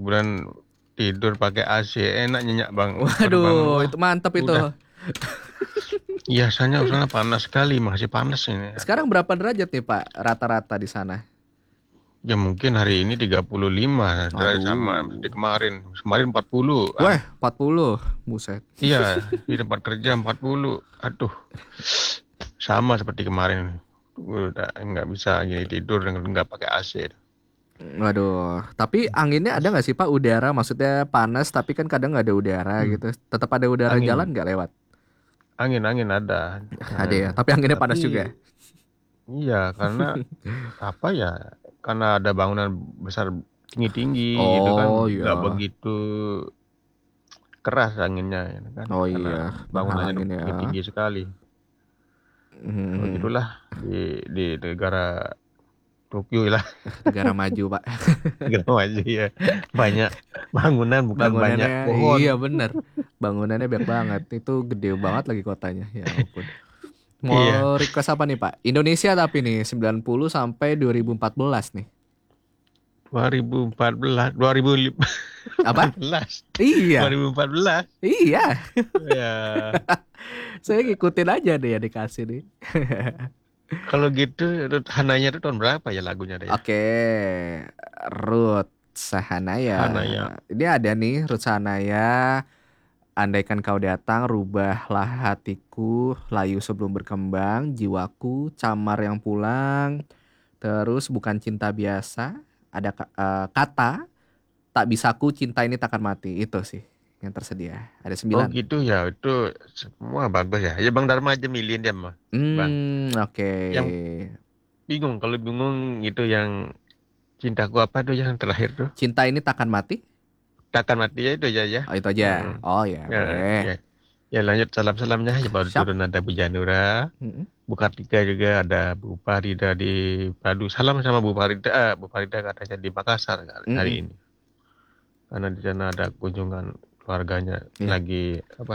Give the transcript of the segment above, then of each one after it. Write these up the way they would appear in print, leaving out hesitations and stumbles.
kemudian tidur pakai AC, enak nyenyak bang. Baru bangun, Waduh, wah itu mantep itu. udah. Biasanya sana panas sekali, masih panas ini. Sekarang Aduh. berapa derajat nih Pak rata-rata di sana? Ya mungkin hari ini 35 derajat sama seperti Aduh. kemarin. Kemarin 40. Wah, 40. Buset. Iya, di tempat kerja 40. Aduh, sama seperti kemarin. Udah nggak bisa gini tidur dengan nggak pakai AC. Waduh, tapi anginnya ada nggak sih Pak udara? Maksudnya panas, tapi kan kadang nggak ada udara Hmm, gitu. Tetap ada udara jalan Angin, nggak lewat? angin ada. Ada ya, Eh, tapi anginnya tapi panas juga. iya karena apa ya? Karena ada bangunan besar tinggi-tinggi gitu kan, Oh nggak iya, begitu keras anginnya ya kan, oh karena iya, bangunannya berhalangin ya. tinggi-tinggi sekali. Hmm, Begitulah di negara Tokyo lah, negara maju Pak. negara maju ya. Banyak bangunan bukan Bangunannya, banyak pohon. iya bener. Bangunannya banyak banget. Itu gede banget lagi kotanya. Ya ampun. Mau Iya, request apa nih Pak? Indonesia tapi nih 90 sampai 2014 nih. 2014, 2014, Apa? Iya, 2014. iya. Ya, Saya ngikutin aja deh ya dikasih nih. kalau gitu Hananya itu tahun berapa ya lagunya deh ya? Oke, Ruth Sahanaya. Hanaya. Ini ada nih Ruth Sahanaya. Andaikan kau datang, rubahlah hatiku, layu sebelum berkembang, jiwaku, camar yang pulang. Terus bukan cinta biasa, ada kata, tak bisa ku cinta ini takkan mati. Itu sih yang tersedia. Ada Oh 9. gitu ya, itu semua bagus ya. Ya Bang Dharma aja milihin dia mah. Bang, Oke. yang bingung kalau bingung gitu yang cintaku apa tuh yang terakhir tuh? Cinta ini takkan mati. Takkan mati ya itu aja ya. Oh, itu aja. Heeh. Oh ya, Ya, boleh. ya. Ya lanjut salam-salamnya ya baru Siap. turun ada Bu Janura, Mm-mm. Bu Kartika juga ada Bu Farida di Padu. Salam sama Bu Farida, Bu Farida katanya di Makassar hari Mm-mm. ini. Karena di sana ada kunjungan keluarganya Iya. lagi apa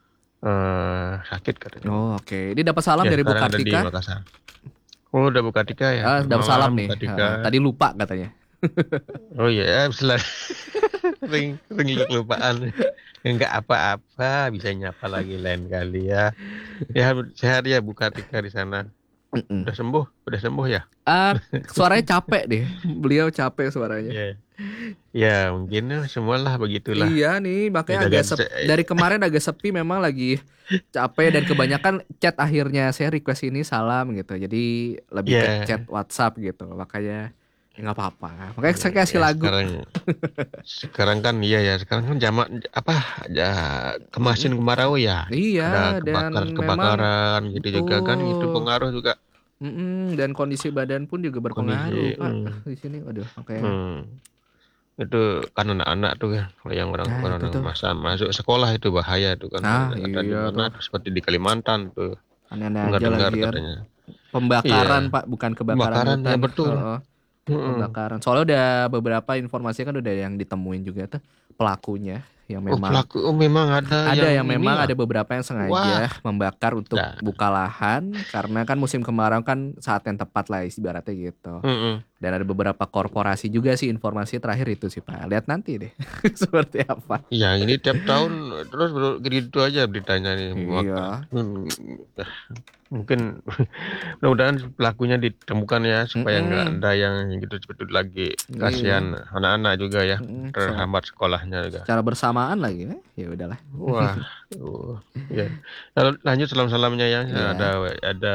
sakit katanya. Oh, oke. Ini dapat salam Ya dari Bu sekarang ada di Kartika. Makassar. Oh udah Bu Kartika ya. Dapat salam Malam Bu nih. Kartika. Tadi lupa katanya. Oh iya, selalu sering kelupaan. Enggak apa-apa, bisa nyapa lagi lain kali ya. Ya sehat ya Bu Kartika di sana. Mm-mm. Udah sembuh ya. Ah, suaranya capek deh. Beliau capek suaranya. Ya, ya mungkin semualah begitulah. Iya nih, makanya Kita agak ganti. dari kemarin agak sepi memang lagi capek dan kebanyakan chat akhirnya saya request ini salam gitu. Jadi lebih ke chat Ya, WhatsApp gitu. Makanya ya nggak apa-apa. Makanya saya kasih ya lagu. sekarang kan iya ya, sekarang kan zaman apa ya Mm-mm. kemasin kemarau ya. Iya, Ada dan memang kebakaran gitu juga kan itu betul. pengaruh juga Dan kondisi badan pun juga berpengaruh, kondisi. Pak. Di sini, waduh, makanya. Hmm. Itu kan anak-anak tuh ya, kalau yang Nah, orang-orang itu tuh. masa masuk sekolah itu bahaya tuh kan. Nah, Ada di iya mana tuh. tuh, seperti di Kalimantan tuh Aneh-aneh aja dengar-dengar lagi kan. katanya. Pembakaran, Iya, Pak, bukan kebakaran kebakaran ya hutan. betul. Heeh, Mm-mm. pembakaran. Soalnya udah beberapa informasi kan udah yang ditemuin juga tuh pelakunya yang Oh memang pelaku, oh memang ada ada yang yang ini memang ya. ada beberapa yang Wah, sengaja membakar untuk dah. buka lahan karena kan musim kemarau kan saat yang tepat lah ibaratnya gitu. Mm-mm. Dan ada beberapa korporasi juga sih informasi terakhir itu sih Pak. Lihat nanti deh seperti apa. Ya ini tiap tahun terus gitu aja beritanya nih. Maka, Iya. ah, mungkin mudah-mudahan pelakunya ditemukan ya supaya nggak Mm-mm. ada yang gitu seperti itu lagi. Kasihan Iya. anak-anak juga ya So, terhambat sekolahnya juga. secara bersamaan lagi ya. Ya udahlah. Wah, ya. Lalu lanjut salam-salamnya ya. Ada Iya. ada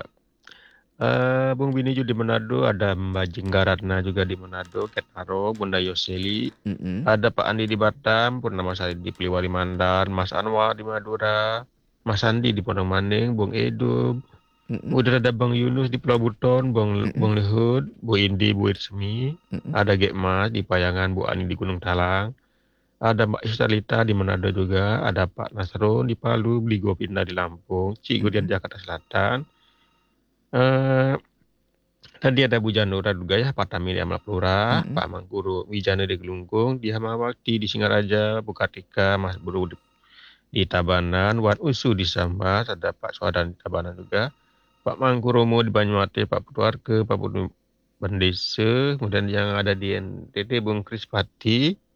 Bung Biniju di Manado, ada Mbak Jinggaratna juga di Manado, Ketaro, Bunda Yoseli, Mm-mm. ada Pak Andi di Batam, Purnama Sari di Poliwali Mandar, Mas Anwar di Madura, Mas Andi di Pondok Manding, Bung Edo, Mm-mm. udah ada Bang Yunus di Pulau Buton, Mm-mm. Bung Lehut, Bu Indi, Bu Irsmi, Mm-mm. ada Gek Mas di Payangan, Bu Ani di Gunung Talang, ada Mbak Istalita di Manado juga, ada Pak Nasrun di Palu, Beli Gopinda di Lampung, Cik Gudian di Mm-mm. Jakarta Selatan. Eh, Tadi ada Bu Janura juga ya, Pak Tamil di Amapura, Mm-mm. Pak Mangkuru Wijana di Gelunggung, di Hamawati di Singaraja, Bu Kartika, Mas Buru di Tabanan, Wan Usu di Sambas, ada Pak Swadan di Tabanan juga, Pak Mangkuromo di Banyuwangi, Pak Putuarke, Pak Bendese, kemudian yang ada di NTT, Bung Krispati,